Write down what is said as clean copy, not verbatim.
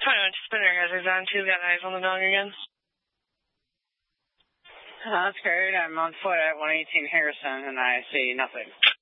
Spinner hazards on 2, got eyes on the dog again. That's great. I'm on foot at 118 Harrison, and I see nothing.